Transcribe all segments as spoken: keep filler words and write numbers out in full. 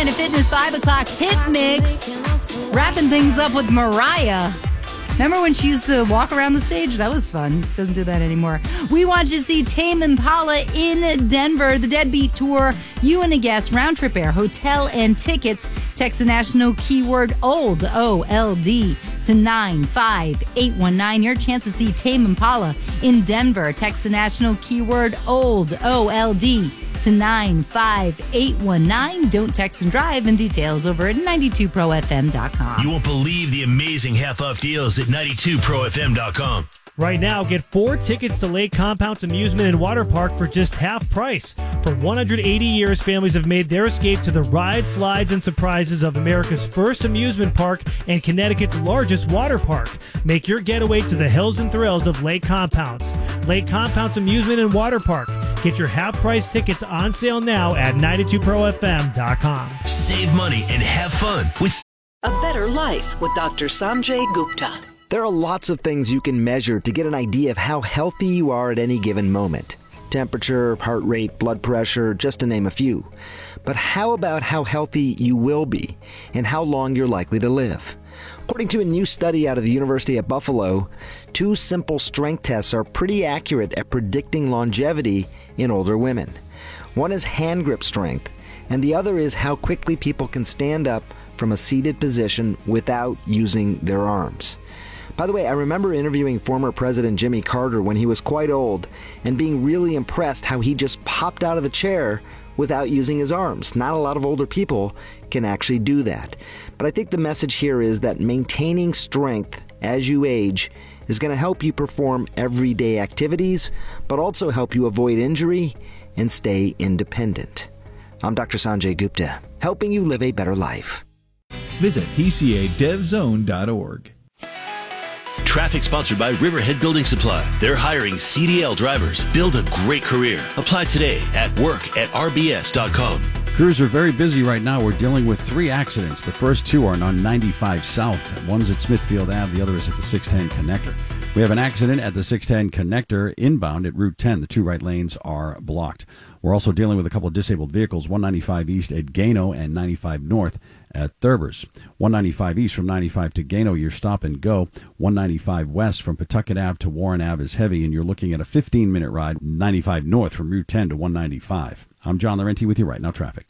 Planet Fitness five o'clock hit mix. Wrapping things up with Mariah. Remember when she used to walk around the stage? That was fun. Doesn't do that anymore. We want you to see Tame Impala in Denver, the Deadbeat Tour. You and a guest, round trip air, hotel and tickets. Text the national keyword OLD, O L D, to nine five eight one nine. Your chance to see Tame Impala in Denver. Text the national keyword OLD, O L D, to nine five eight one nine. Don't text and drive, and details over at ninety-two pro f m dot com. You won't believe the amazing half-off deals at ninety-two pro f m dot com. Right now, get four tickets to Lake Compounce Amusement and Water Park for just half price. For one hundred eighty years, families have made their escape to the rides, slides, and surprises of America's first amusement park and Connecticut's largest water park. Make your getaway to the hills and thrills of Lake Compounce. Lake Compounce Amusement and Water Park. Get your half-price tickets on sale now at ninety-two pro f m dot com. Save money and have fun with A Better Life with Doctor Sanjay Gupta. There are lots of things you can measure to get an idea of how healthy you are at any given moment. Temperature, heart rate, blood pressure, just to name a few. But how about how healthy you will be and how long you're likely to live? According to a new study out of the University of Buffalo, two simple strength tests are pretty accurate at predicting longevity in older women. One is hand grip strength, and the other is how quickly people can stand up from a seated position without using their arms. By the way, I remember interviewing former President Jimmy Carter when he was quite old and being really impressed how he just popped out of the chair without using his arms. Not a lot of older people can actually do that. But I think the message here is that maintaining strength as you age is going to help you perform everyday activities, but also help you avoid injury and stay independent. I'm Doctor Sanjay Gupta, helping you live a better life. Visit p c a dev zone dot org. Traffic sponsored by Riverhead Building Supply. They're hiring C D L drivers. Build a great career. Apply today at work at r b s dot com. Crews are very busy right now. We're dealing with three accidents. The first two are on ninety-five South. One's at Smithfield Avenue. The other is at the six ten connector. We have an accident at the six ten connector inbound at Route ten. The two right lanes are blocked. We're also dealing with a couple of disabled vehicles, one ninety-five East at Gano and ninety-five North at Thurbers. one ninety-five East from ninety-five to Gano, you're stop and go. one ninety-five West from Pawtucket Avenue to Warren Avenue is heavy, and you're looking at a fifteen-minute ride, ninety-five North from Route ten to one ninety-five. I'm John Laurenti with you right now, traffic.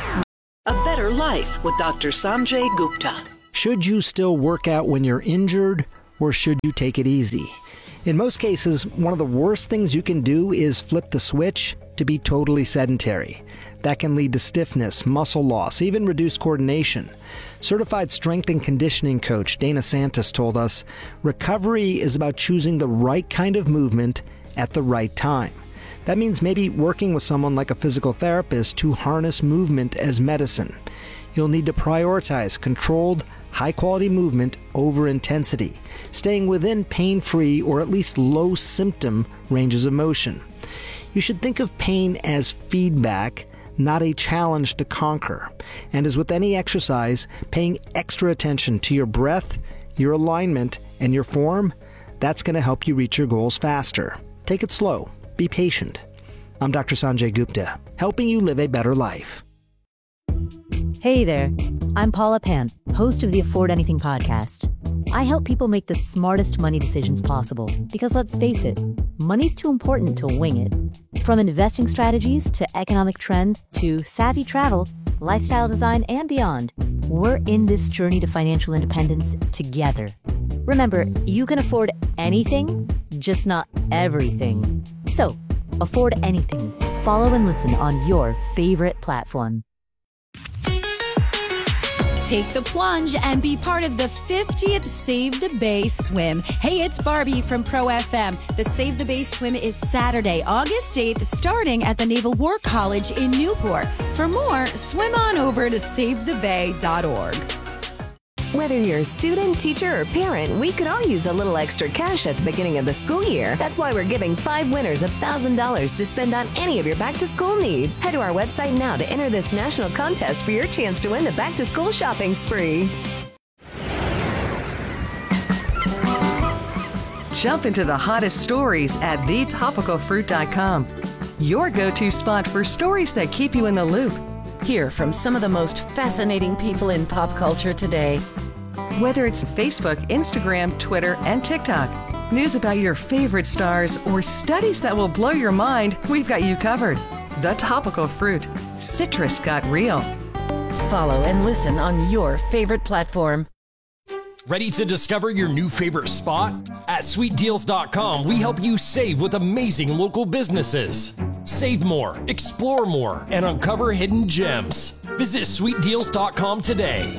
A Better Life with Doctor Sanjay Gupta. Should you still work out when you're injured, or should you take it easy? In most cases, one of the worst things you can do is flip the switch to be totally sedentary. That can lead to stiffness, muscle loss, even reduced coordination. Certified strength and conditioning coach Dana Santos told us, recovery is about choosing the right kind of movement at the right time. That means maybe working with someone like a physical therapist to harness movement as medicine. You'll need to prioritize controlled, high-quality movement over intensity, staying within pain-free or at least low-symptom ranges of motion. You should think of pain as feedback, not a challenge to conquer. And as with any exercise, paying extra attention to your breath, your alignment, and your form, that's going to help you reach your goals faster. Take it slow. Be patient. I'm Doctor Sanjay Gupta, helping you live a better life. Hey there, I'm Paula Pant, host of the Afford Anything podcast. I help people make the smartest money decisions possible because, let's face it, money's too important to wing it. From investing strategies to economic trends to savvy travel, lifestyle design, and beyond, we're in this journey to financial independence together. Remember, you can afford anything, just not everything. So, afford anything. Follow and listen on your favorite platform. Take the plunge and be part of the fiftieth Save the Bay Swim. Hey, it's Barbie from Pro F M. The Save the Bay Swim is Saturday, August eighth, starting at the Naval War College in Newport. For more, swim on over to save the bay dot org. Whether you're a student, teacher, or parent, we could all use a little extra cash at the beginning of the school year. That's why we're giving five winners one thousand dollars to spend on any of your back-to-school needs. Head to our website now to enter this national contest for your chance to win the back-to-school shopping spree. Jump into the hottest stories at the topical fruit dot com. Your go-to spot for stories that keep you in the loop. Hear from some of the most fascinating people in pop culture today. Whether it's Facebook, Instagram, Twitter, and TikTok, news about your favorite stars, or studies that will blow your mind, we've got you covered. The Topical Fruit. Citrus got real. Follow and listen on your favorite platform. Ready to discover your new favorite spot? At sweet deals dot com, we help you save with amazing local businesses. Save more, explore more, and uncover hidden gems. Visit sweet deals dot com today.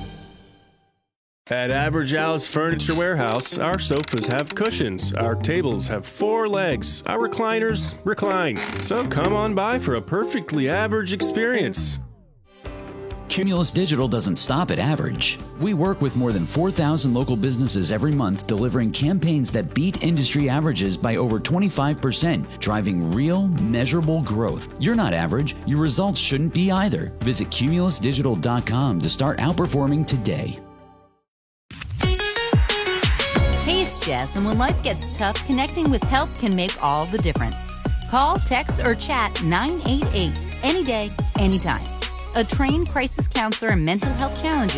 At Average Al's Furniture Warehouse, our sofas have cushions, our tables have four legs, our recliners recline. So come on by for a perfectly average experience. Cumulus Digital doesn't stop at average. We work with more than four thousand local businesses every month, delivering campaigns that beat industry averages by over twenty-five percent, driving real, measurable growth. You're not average. Your results shouldn't be either. Visit cumulus digital dot com to start outperforming today. Hey, it's Jess, and when life gets tough, connecting with help can make all the difference. Call, text, or chat nine eight eight any day, anytime. A trained crisis counselor and mental health challenges